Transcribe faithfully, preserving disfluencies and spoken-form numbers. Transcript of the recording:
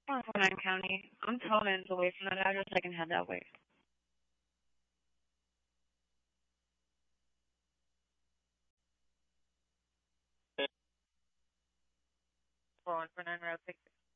four one nine County. I'm twelve minutes away from that address. I can head that way. four one four nine Route six.